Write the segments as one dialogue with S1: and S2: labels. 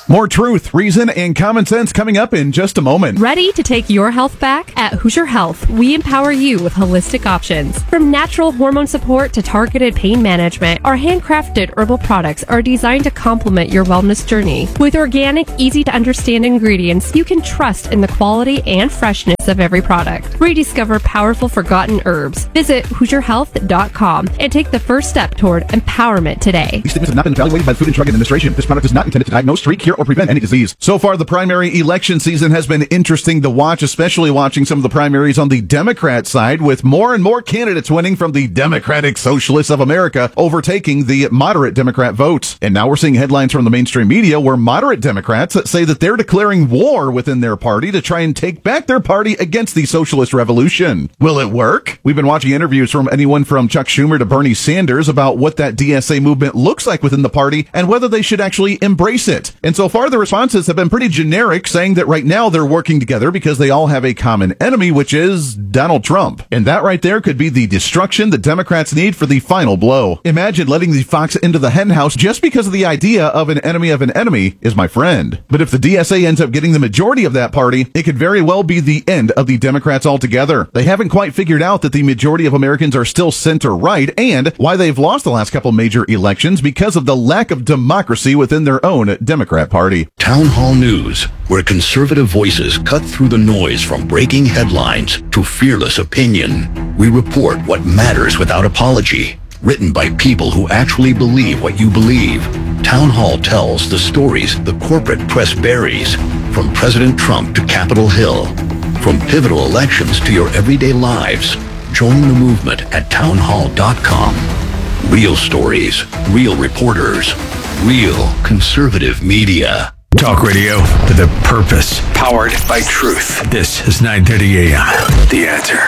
S1: More truth, reason, and common sense coming up in just a moment.
S2: Ready to take your health back? At Hoosier Health, we empower you with holistic options. From natural hormone support to targeted pain management, our handcrafted herbal products are designed to complement your wellness journey. With organic, easy-to-understand ingredients, you can trust in the quality and freshness of every product. Rediscover powerful forgotten herbs. Visit HoosierHealth.com and take the first step toward empowerment today.
S1: These statements have not been evaluated by the Food and Drug Administration. This product is not intended to diagnose, treat, cure, or prevent any disease. So far, the primary election season has been interesting to watch, especially watching some of the primaries on the Democrat side, with more and more candidates winning from the Democratic Socialists of America, overtaking the moderate Democrat votes. And now we're seeing headlines from the mainstream media where moderate Democrats say that they're declaring war within their party to try and take back their party against the socialist revolution. Will it work? We've been watching interviews from anyone from Chuck Schumer to Bernie Sanders about what that DSA movement looks like within the party and whether they should actually embrace it. And so far, the responses have been pretty generic, saying that right now they're working together because they all have a common enemy, which is Donald Trump. And that right there could be the destruction the Democrats need for the final blow. Imagine letting the fox into the henhouse just because of the idea of an enemy is my friend. But if the DSA ends up getting the majority of that party, it could very well be the end of the Democrats altogether. They haven't quite figured out that the majority of Americans are still center-right and why they've lost the last couple major elections because of the lack of democracy within their own Democrat Party.
S3: Town Hall News, where conservative voices cut through the noise from breaking headlines to fearless opinion. We report what matters without apology. Written by people who actually believe what you believe. Town Hall tells the stories the corporate press buries, from President Trump to Capitol Hill, from pivotal elections to your everyday lives. Join the movement at townhall.com. Real stories, real reporters, real conservative media.
S4: Talk radio with a purpose, powered by truth. This is 9:30 a.m. The Answer.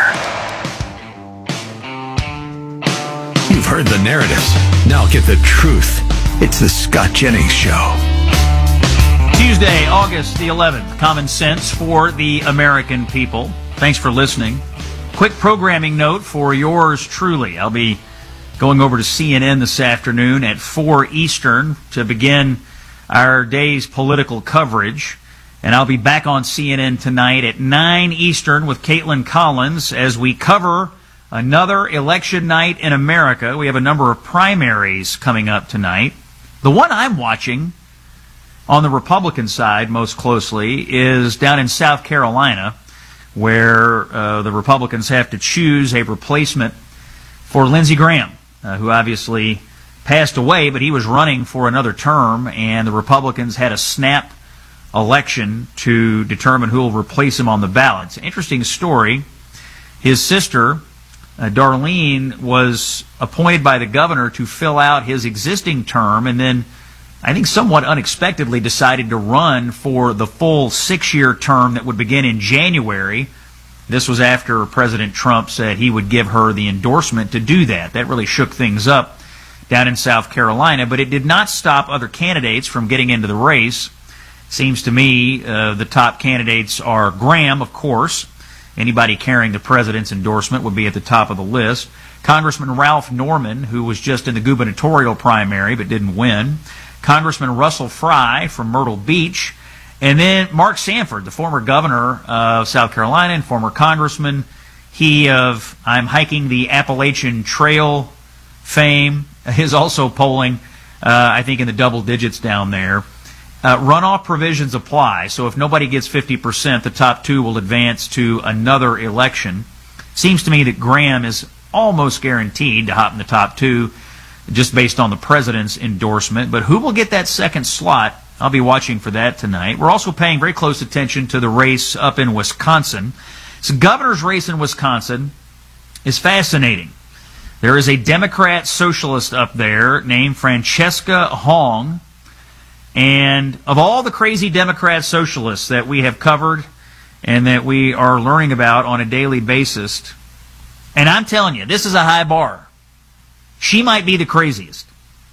S4: You've heard the narratives. Now get the truth. It's the Scott Jennings Show.
S5: Tuesday, August the 11th. Common sense for the American people. Thanks for listening. Quick programming note for yours truly. I'll be going over to CNN this afternoon at 4 Eastern to begin our day's political coverage. And I'll be back on CNN tonight at 9 Eastern with Caitlin Collins as we cover another election night in America. We have a number of primaries coming up tonight. The one I'm watching on the Republican side most closely is down in South Carolina, where the Republicans have to choose a replacement for Lindsey Graham, who obviously passed away, but he was running for another term, and the Republicans had a snap election to determine who will replace him on the ballot. It's an interesting story. His sister, Darlene, was appointed by the governor to fill out his existing term, and then I think somewhat unexpectedly decided to run for the full 6-year term that would begin in January. This was after President Trump said he would give her the endorsement to do that. That really shook things up down in South Carolina, but it did not stop other candidates from getting into the race. Seems to me the top candidates are Graham, of course. Anybody carrying the president's endorsement would be at the top of the list. Congressman Ralph Norman, who was just in the gubernatorial primary but didn't win. Congressman Russell Fry from Myrtle Beach. And then Mark Sanford, the former governor of South Carolina and former congressman. He of I'm Hiking the Appalachian Trail fame is also polling, I think, in the double digits down there. Runoff provisions apply, so if nobody gets 50%, the top two will advance to another election. Seems to me that Graham is almost guaranteed to hop in the top two just based on the president's endorsement. But who will get that second slot? I'll be watching for that tonight. We're also paying very close attention to the race up in Wisconsin. So governor's race in Wisconsin is fascinating. There is a Democrat socialist up there named Francesca Hong. And of all the crazy Democrat socialists that we have covered and that we are learning about on a daily basis, and I'm telling you, this is a high bar. She might be the craziest.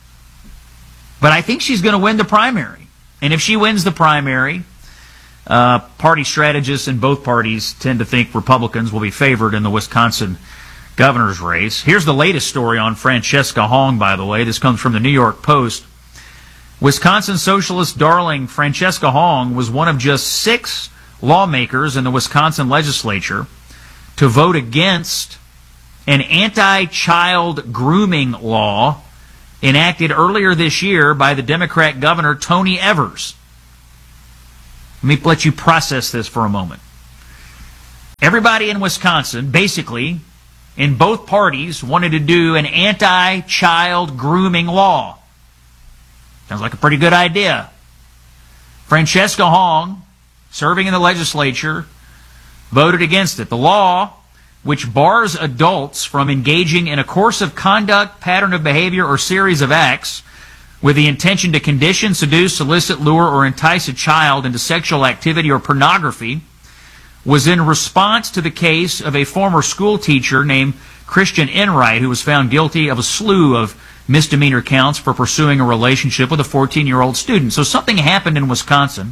S5: But I think she's going to win the primary. And if she wins the primary, party strategists in both parties tend to think Republicans will be favored in the Wisconsin governor's race. Here's the latest story on Francesca Hong, by the way. This comes from the New York Post. Wisconsin socialist darling Francesca Hong was one of just 6 lawmakers in the Wisconsin legislature to vote against an anti-child grooming law enacted earlier this year by the Democrat Governor Tony Evers. Let me let you process this for a moment. Everybody in Wisconsin, basically, in both parties, wanted to do an anti-child grooming law. Sounds like a pretty good idea. Francesca Hong, serving in the legislature, voted against it. The law, which bars adults from engaging in a course of conduct, pattern of behavior, or series of acts with the intention to condition, seduce, solicit, lure, or entice a child into sexual activity or pornography, was in response to the case of a former school teacher named Christian Enright, who was found guilty of a slew of misdemeanor counts for pursuing a relationship with a 14-year-old student. So something happened in Wisconsin.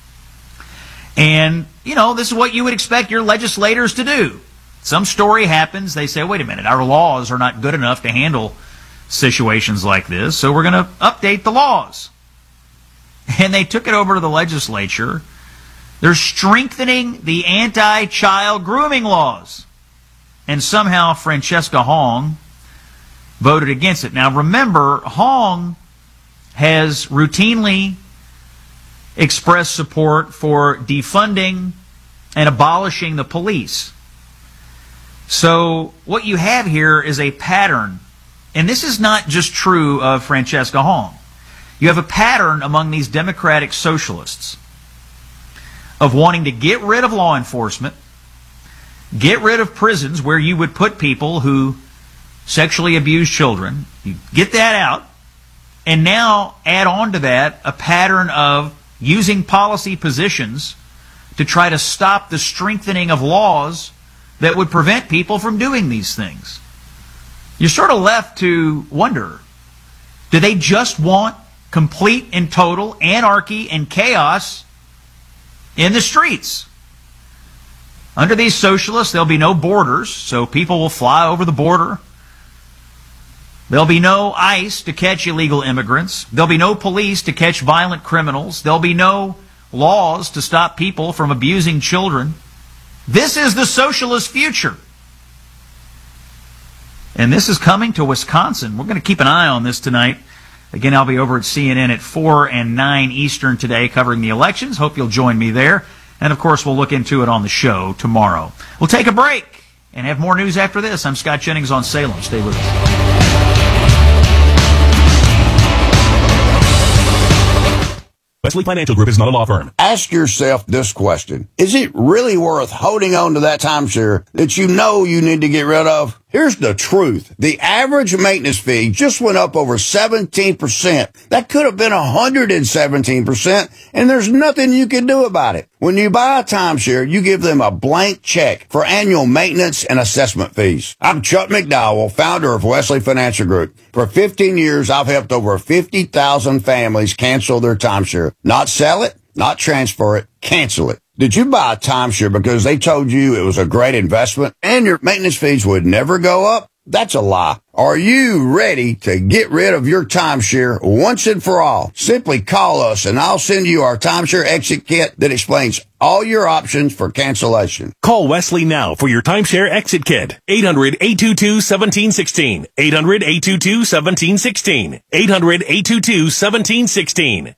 S5: And, this is what you would expect your legislators to do. Some story happens, they say, wait a minute, our laws are not good enough to handle situations like this, so we're going to update the laws. And they took it over to the legislature. They're strengthening the anti-child grooming laws. And somehow Francesca Hong voted against it. Now remember, Hong has routinely expressed support for defunding and abolishing the police. So what you have here is a pattern, and this is not just true of Francesca Hong. You have a pattern among these Democratic socialists of wanting to get rid of law enforcement, get rid of prisons where you would put people who sexually abuse children. You get that out, and now add on to that a pattern of using policy positions to try to stop the strengthening of laws that would prevent people from doing these things. You're sort of left to wonder, do they just want complete and total anarchy and chaos in the streets? Under these socialists, there'll be no borders, so people will fly over the border. There'll be no ICE to catch illegal immigrants. There'll be no police to catch violent criminals. There'll be no laws to stop people from abusing children. This is the socialist future. And this is coming to Wisconsin. We're going to keep an eye on this tonight. Again, I'll be over at CNN at 4 and 9 Eastern today covering the elections. Hope you'll join me there. And, of course, we'll look into it on the show tomorrow. We'll take a break and have more news after this. I'm Scott Jennings on Salem. Stay with us.
S6: Wesley Financial Group is not a law firm.
S7: Ask yourself this question. Is it really worth holding on to that timeshare that you know you need to get rid of? Here's the truth. The average maintenance fee just went up over 17%. That could have been 117%, and there's nothing you can do about it. When you buy a timeshare, you give them a blank check for annual maintenance and assessment fees. I'm Chuck McDowell, founder of Wesley Financial Group. For 15 years, I've helped over 50,000 families cancel their timeshare. Not sell it, not transfer it, cancel it. Did you buy a timeshare because they told you it was a great investment and your maintenance fees would never go up? That's a lie. Are you ready to get rid of your timeshare once and for all? Simply call us and I'll send you our timeshare exit kit that explains all your options for cancellation.
S6: Call Wesley now for your timeshare exit kit. 800-822-1716. 800-822-1716. 800-822-1716.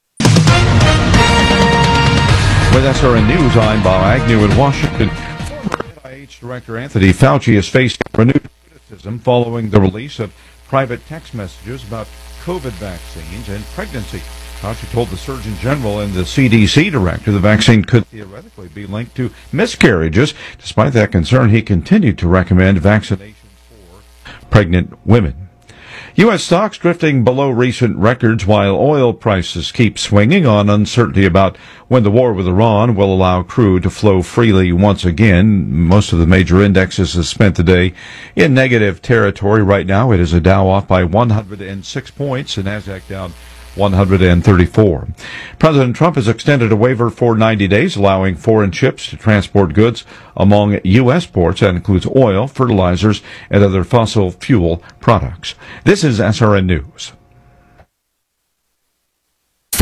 S1: With SRN News, I'm Bob Agnew in Washington. Former NIH Director Anthony Fauci is facing renewed criticism following the release of private text messages about COVID vaccines and pregnancy. Fauci told the Surgeon General and the CDC director the vaccine could theoretically be linked to miscarriages. Despite that concern, he continued to recommend vaccination for pregnant women. U.S. stocks drifting below recent records while oil prices keep swinging on uncertainty about when the war with Iran will allow crude to flow freely once again. Most of the major indexes have spent the day in negative territory. Right now, it is a Dow off by 106 points and NASDAQ down 134. President Trump has extended a waiver for 90 days, allowing foreign ships to transport goods among U.S. ports. That includes oil, fertilizers, and other fossil fuel products. This is SRN News.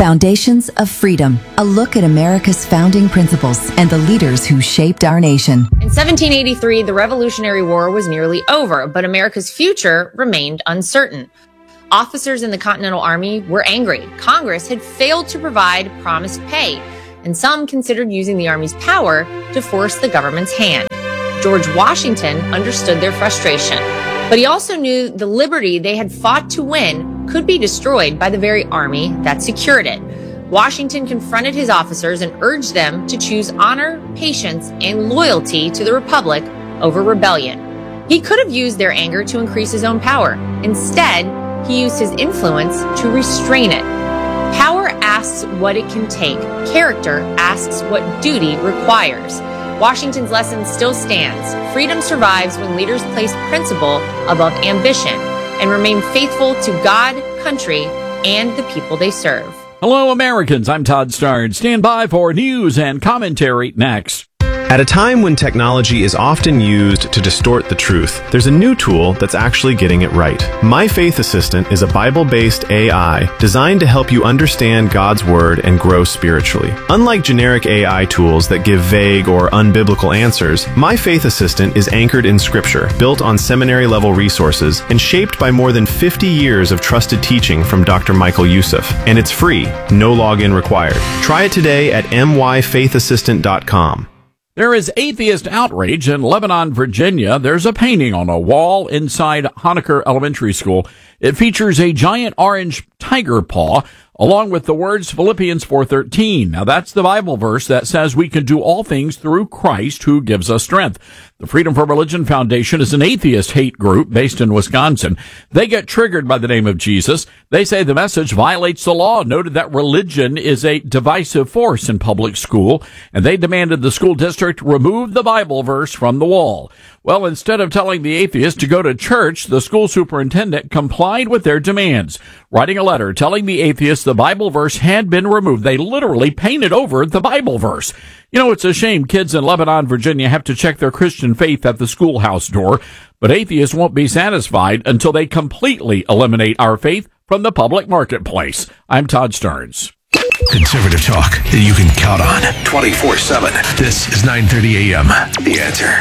S8: Foundations of Freedom, a look at America's founding principles and the leaders who shaped our nation.
S9: In 1783, the Revolutionary War was nearly over, but America's future remained uncertain. Officers in the Continental Army were angry. Congress had failed to provide promised pay, and some considered using the Army's power to force the government's hand. George Washington understood their frustration, but he also knew the liberty they had fought to win could be destroyed by the very army that secured it. Washington confronted his officers and urged them to choose honor, patience, and loyalty to the Republic over rebellion. He could have used their anger to increase his own power. Instead, he used his influence to restrain it. Power asks what it can take. Character asks what duty requires. Washington's lesson still stands. Freedom survives when leaders place principle above ambition and remain faithful to God, country, and the people they serve.
S10: Hello, Americans. I'm Todd Starnes. Stand by for news and commentary next.
S11: At a time when technology is often used to distort the truth, there's a new tool that's actually getting it right. My Faith Assistant is a Bible-based AI designed to help you understand God's Word and grow spiritually. Unlike generic AI tools that give vague or unbiblical answers, My Faith Assistant is anchored in Scripture, built on seminary-level resources, and shaped by more than 50 years of trusted teaching from Dr. Michael Youssef. And it's free, no login required. Try it today at myfaithassistant.com.
S10: There is atheist outrage in Lebanon, Virginia. There's a painting on a wall inside Honaker Elementary School. It features a giant orange tiger paw, along with the words Philippians 4:13. Now, that's the Bible verse that says we can do all things through Christ who gives us strength. The Freedom from Religion Foundation is an atheist hate group based in Wisconsin. They get triggered by the name of Jesus. They say the message violates the law, noted that religion is a divisive force in public school, and they demanded the school district remove the Bible verse from the wall. Well, instead of telling the atheist to go to church, the school superintendent complied with their demands, writing a letter telling the atheist the Bible verse had been removed. They literally painted over the Bible verse. You know, it's a shame kids in Lebanon, Virginia have to check their Christian faith at the schoolhouse door, but atheists won't be satisfied until they completely eliminate our faith from the public marketplace. I'm Todd Starnes.
S4: Conservative talk that you can count on 24/7. This is 9:30 a.m. The Answer.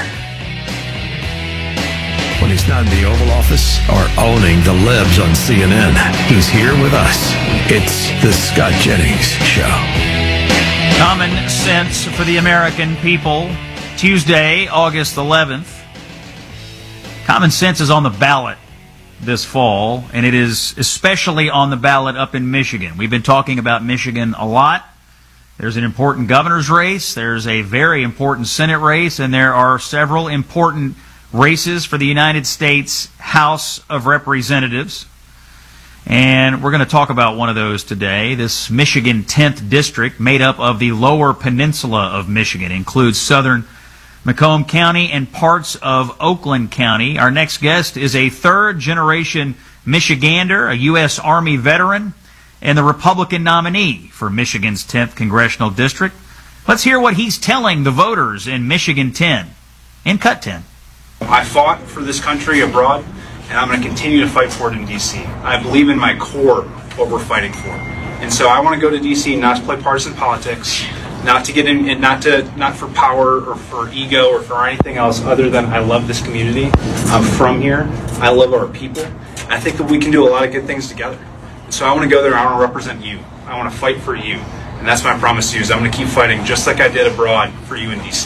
S4: When he's not in the Oval Office or owning the libs on CNN, he's here with us. It's the Scott Jennings Show.
S5: Common sense for the American people. Tuesday, August 11th. Common sense is on the ballot this fall, and it is especially on the ballot up in Michigan. We've been talking about Michigan a lot. There's an important governor's race, there's a very important Senate race, and there are several important races for the United States House of Representatives. And we're going to talk about one of those today. This Michigan 10th District, made up of the lower peninsula of Michigan, includes southern Macomb County and parts of Oakland County. Our next guest is a third-generation Michigander, a U.S. Army veteran, and the Republican nominee for Michigan's 10th Congressional District. Let's hear what he's telling the voters in Michigan 10, in Cut 10.
S12: I fought for this country abroad, and I'm going to continue to fight for it in D.C. I believe in my core what we're fighting for. And so I want to go to D.C. not to play partisan politics, not to get in, not for power or for ego or for anything else other than I love this community. I'm from here. I love our people. I think that we can do a lot of good things together. And so I want to go there and I want to represent you. I want to fight for you. And that's my promise to you is I'm going to keep fighting just like I did abroad for you in D.C.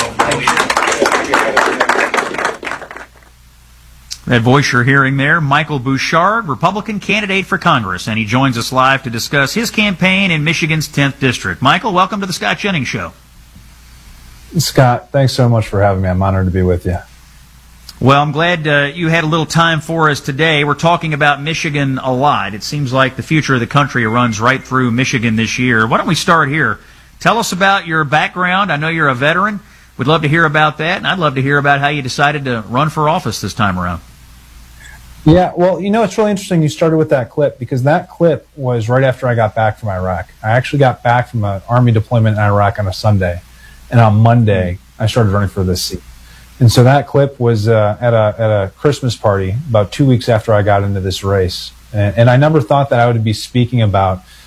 S5: That voice you're hearing there, Michael Bouchard, Republican candidate for Congress, and he joins us live to discuss his campaign in Michigan's 10th District. Michael, welcome to the Scott Jennings Show.
S13: Scott, thanks so much for having me. I'm honored to be with you.
S5: Well, I'm glad you had a little time for us today. We're talking about Michigan a lot. It seems like the future of the country runs right through Michigan this year. Why don't we start here? Tell us about your background. I know you're a veteran. We'd love to hear about that, and I'd love to hear about how you decided to run for office this time around.
S13: Yeah, well, you know, it's really interesting you started with that clip because that clip was right after I got back from Iraq. I actually got back from an Army deployment in Iraq on a Sunday, and on Monday I started running for this seat. And so that clip was at a Christmas party about 2 weeks after I got into this race. And I never thought that I would be speaking about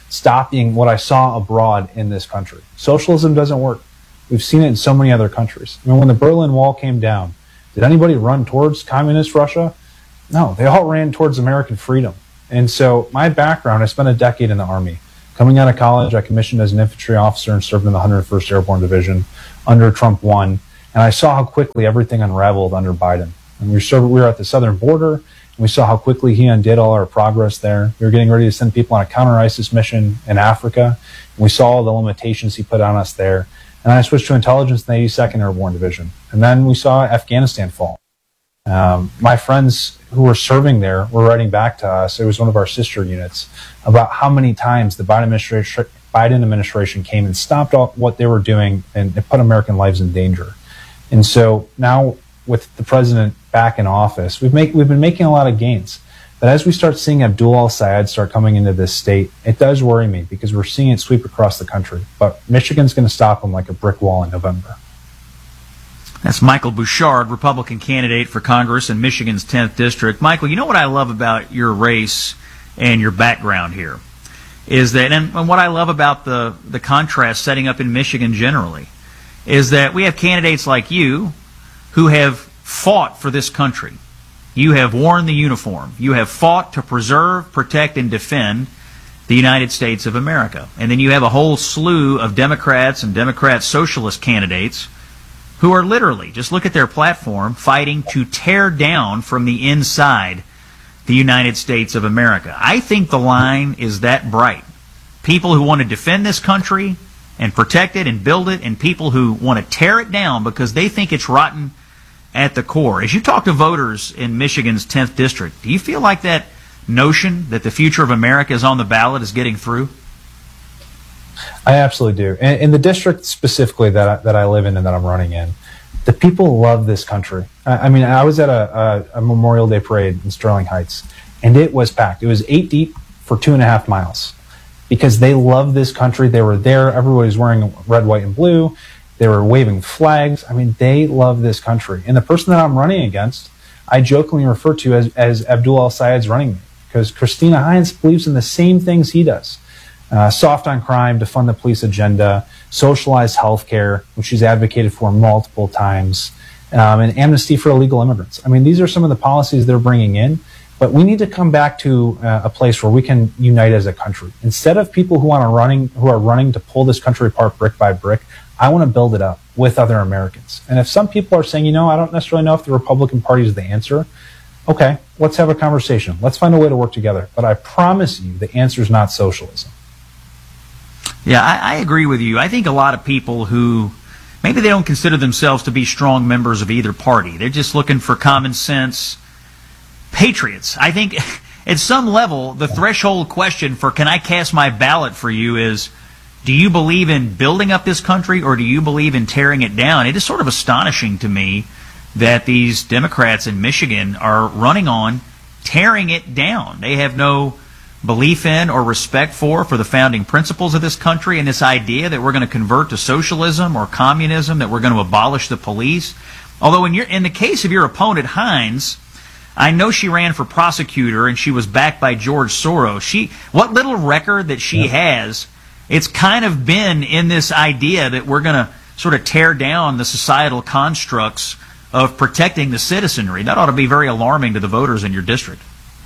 S13: stopping what I saw abroad in this country. Socialism doesn't work. We've seen it in so many other countries. I mean, when the Berlin Wall came down, did anybody run towards communist Russia? No, they all ran towards American freedom. And so my background, I spent a decade in the Army. Coming out of college, I commissioned as an infantry officer and served in the 101st Airborne Division under Trump 1. And I saw how quickly everything unraveled under Biden. And we were at the southern border, and we saw how quickly he undid all our progress there. We were getting ready to send people on a counter-ISIS mission in Africa, and we saw all the limitations he put on us there. And I switched to intelligence in the 82nd Airborne Division. And then we saw Afghanistan fall. My friends who were serving there were writing back to us, it was one of our sister units, about how many times the Biden administration came and stopped all what they were doing and put American lives in danger. And so now with the president back in office, we've been making a lot of gains. But as we start seeing Abdul al-Sayed start coming into this state, it does worry me because we're seeing it sweep across the country. But Michigan's going to stop him like a brick wall in November.
S5: That's Michael Bouchard, Republican candidate for Congress in Michigan's 10th District. Michael, you know what I love about your race and your background here is that, and what I love about the contrast setting up in Michigan generally, is that we have candidates like you who have fought for this country. You have worn the uniform. You have fought to preserve, protect, and defend the United States of America. And then you have a whole slew of Democrats and Democrat socialist candidates who are literally, just look at their platform, fighting to tear down from the inside the United States of America. I think the line is that bright. People who want to defend this country and protect it and build it, and people who want to tear it down because they think it's rotten at the core. As you talk to voters in Michigan's 10th District, do you feel like that notion that the future of America is on the ballot is getting through?
S13: I absolutely do. And in the district specifically that I live in and that I'm running in, the people love this country. I mean, I was at a Memorial Day parade in Sterling Heights, and it was packed. It was 8 deep for 2.5 miles because they love this country. They were there. Everybody was wearing red, white, and blue. They were waving flags. I mean, they love this country. And the person that I'm running against, I jokingly refer to as Abdul al-Sayed's running mate because Christina Hines believes in the same things he does. Soft on crime, defund the police agenda, socialized health care, which she's advocated for multiple times, and amnesty for illegal immigrants. I mean, these are some of the policies they're bringing in, but we need to come back to a place where we can unite as a country. Instead of people who are running to pull this country apart brick by brick, I want to build it up with other Americans. And if some people are saying, I don't necessarily know if the Republican Party is the answer, okay, let's have a conversation. Let's find a way to work together. But I promise you the answer is not socialism.
S5: Yeah, I agree with you. I think a lot of people who maybe they don't consider themselves to be strong members of either party. They're just looking for common sense patriots. I think at some level, the threshold question for can I cast my ballot for you is, do you believe in building up this country or do you believe in tearing it down? It is sort of astonishing to me that these Democrats in Michigan are running on tearing it down. They have no belief in or respect for the founding principles of this country and this idea that we're going to convert to socialism or communism, that we're going to abolish the police. Although in the case of your opponent, Hines, I know she ran for prosecutor and she was backed by George Soros. What little record that she has, it's kind of been in this idea that we're going to sort of tear down the societal constructs of protecting the citizenry. That ought to be very alarming to the voters in your district.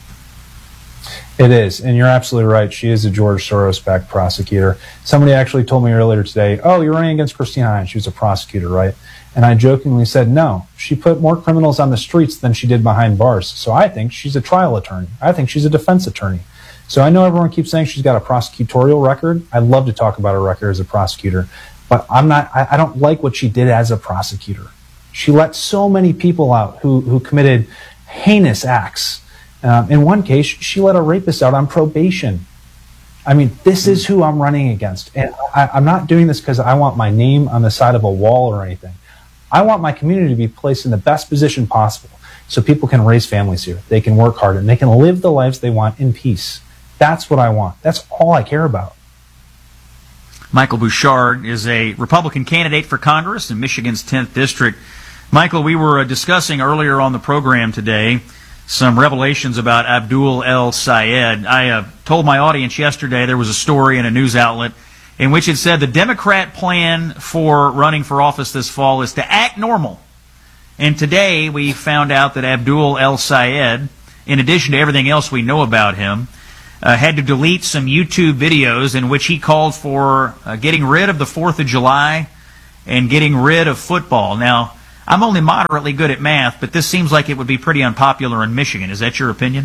S13: It is, and you're absolutely right. She is a George Soros-backed prosecutor. Somebody actually told me earlier today, oh, you're running against Christina Hines. She was a prosecutor, right? And I jokingly said, no, she put more criminals on the streets than she did behind bars. So I think she's a trial attorney. I think she's a defense attorney. So I know everyone keeps saying she's got a prosecutorial record. I'd love to talk about her record as a prosecutor, but I don't like what she did as a prosecutor. She let so many people out who committed heinous acts. In one case, she let a rapist out on probation. I mean, this is who I'm running against. And I'm not doing this because I want my name on the side of a wall or anything. I want my community to be placed in the best position possible so people can raise families here. They can work hard and they can live the lives they want in peace. That's what I want. That's all I care about.
S5: Michael Bouchard is a Republican candidate for Congress in Michigan's 10th District. Michael, we were discussing earlier on the program today some revelations about Abdul El-Sayed. I told my audience yesterday there was a story in a news outlet in which it said the Democrat plan for running for office this fall is to act normal. And today we found out that Abdul El-Sayed, in addition to everything else we know about him, had to delete some YouTube videos in which he called for getting rid of the 4th of July and getting rid of football. Now, I'm only moderately good at math, but this seems like it would be pretty unpopular in Michigan. Is that your opinion?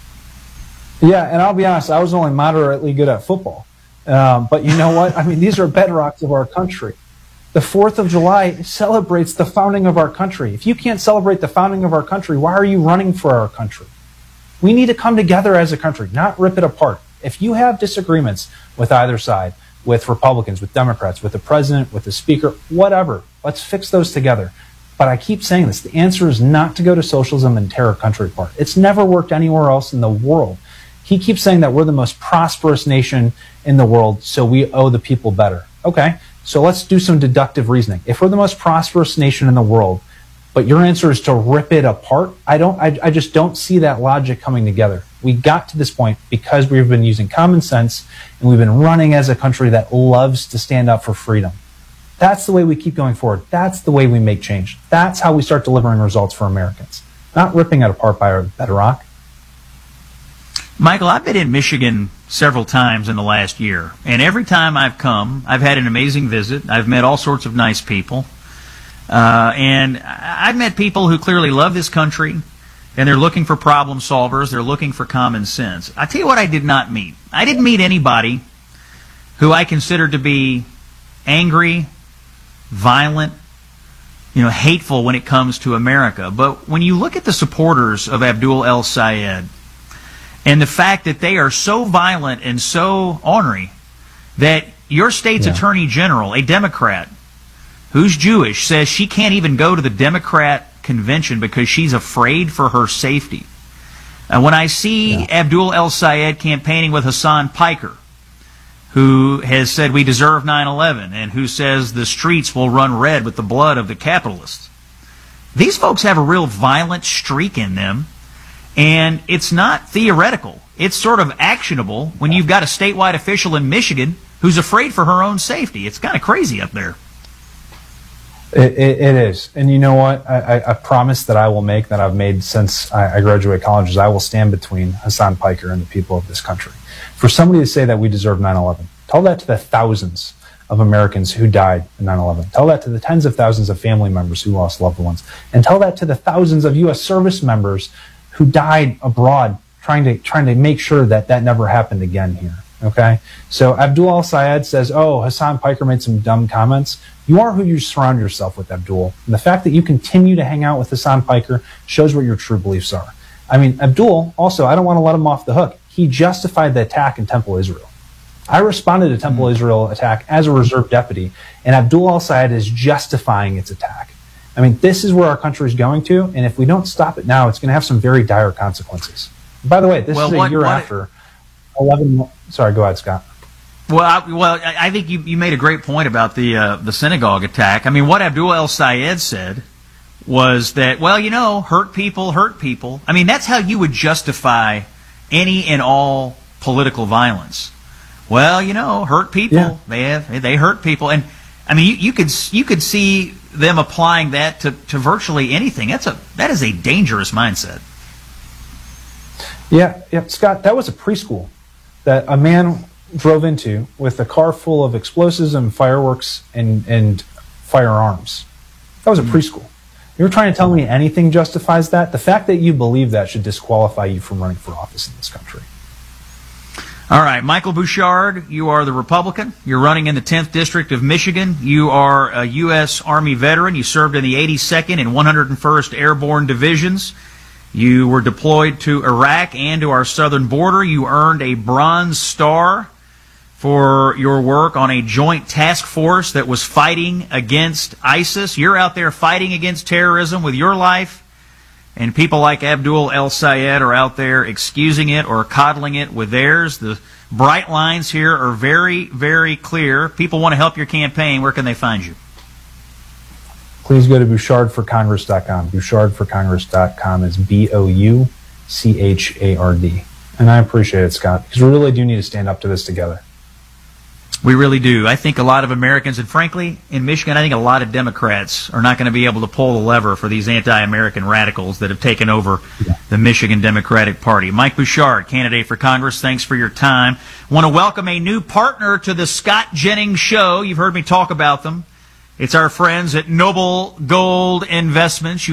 S13: Yeah, and I'll be honest, I was only moderately good at football. But you know what? I mean, these are bedrocks of our country. The 4th of July celebrates the founding of our country. If you can't celebrate the founding of our country, why are you running for our country? We need to come together as a country, not rip it apart. If you have disagreements with either side, with Republicans, with Democrats, with the president, with the speaker, whatever, let's fix those together. But I keep saying this, the answer is not to go to socialism and tear a country apart. It's never worked anywhere else in the world. He keeps saying that we're the most prosperous nation in the world, so we owe the people better. Okay, so let's do some deductive reasoning. If we're the most prosperous nation in the world, but your answer is to rip it apart, I just don't see that logic coming together. We got to this point because we've been using common sense and we've been running as a country that loves to stand up for freedom. That's the way we keep going forward. That's the way we make change. That's how we start delivering results for Americans. Not ripping it apart by our bedrock.
S5: Michael, I've been in Michigan several times in the last year, and every time I've come, I've had an amazing visit. I've met all sorts of nice people. And I've met people who clearly love this country, and they're looking for problem solvers. They're looking for common sense. I tell you what I did not meet. I didn't meet anybody who I considered to be angry, violent, hateful when it comes to America. But when you look at the supporters of Abdul El-Sayed and the fact that they are so violent and so ornery that your state's attorney general, a Democrat, who's Jewish, says she can't even go to the Democrat convention because she's afraid for her safety. When I see Abdul El-Sayed campaigning with Hassan Piker, who has said we deserve 9/11 and who says the streets will run red with the blood of the capitalists, these folks have a real violent streak in them, and it's not theoretical. It's sort of actionable when you've got a statewide official in Michigan who's afraid for her own safety. It's kind of crazy up there.
S13: It is. And you know what? I promise that I will make, that I've made since I graduated college, is I will stand between Hassan Piker and the people of this country. For somebody to say that we deserve 9/11, tell that to the thousands of Americans who died in 9/11. Tell that to the tens of thousands of family members who lost loved ones. And tell that to the thousands of U.S. service members who died abroad trying to make sure that that never happened again here. Okay? So Abdul El-Sayed says, oh, Hassan Piker made some dumb comments. You are who you surround yourself with, Abdul. And the fact that you continue to hang out with Hassan Piker shows what your true beliefs are. I mean, Abdul, also, I don't want to let him off the hook. He justified the attack in Temple Israel. I responded to Temple Israel attack as a reserve deputy, and Abdul El-Sayed is justifying its attack. I mean, this is where our country is going to, and if we don't stop it now, it's going to have some very dire consequences. By the way, this is a year after 11... Sorry, go ahead, Scott.
S5: Well, I think you made a great point about the synagogue attack. I mean, what Abdul El-Sayed said was that, hurt people hurt people. I mean, that's how you would justify any and all political violence. Well, hurt people. Yeah. They hurt people, and I mean, you could see them applying that to virtually anything. That is a dangerous mindset.
S13: Yeah, Scott, that was a preschool that a man drove into with a car full of explosives and fireworks and firearms. That was a preschool. You're trying to tell me anything justifies that? The fact that you believe that should disqualify you from running for office in this country.
S5: All right, Michael Bouchard, you are the Republican. You're running in the 10th District of Michigan. You are a U.S. Army veteran. You served in the 82nd and 101st Airborne Divisions. You were deployed to Iraq and to our southern border. You earned a Bronze Star for your work on a joint task force that was fighting against ISIS. You're out there fighting against terrorism with your life, and people like Abdul El-Sayed are out there excusing it or coddling it with theirs. The bright lines here are very, very clear. People want to help your campaign. Where can they find you?
S13: Please go to BouchardForCongress.com. BouchardForCongress.com is BouchardForCongress.com. CHARD. And I appreciate it, Scott, because we really do need to stand up to this together.
S5: We really do. I think a lot of Americans, and frankly, in Michigan, I think a lot of Democrats are not going to be able to pull the lever for these anti-American radicals that have taken over the Michigan Democratic Party. Mike Bouchard, candidate for Congress, thanks for your time. Want to welcome a new partner to the Scott Jennings Show. You've heard me talk about them. It's our friends at Noble Gold Investments.